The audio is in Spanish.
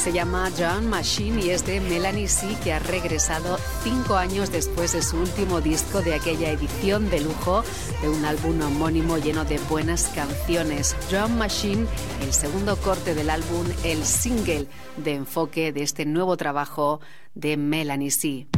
Se llama Drum Machine y es de Melanie C, que ha regresado 5 años después de su último disco, de aquella edición de lujo de un álbum homónimo lleno de buenas canciones. Drum Machine, el segundo corte del álbum, el single de enfoque de este nuevo trabajo de Melanie C.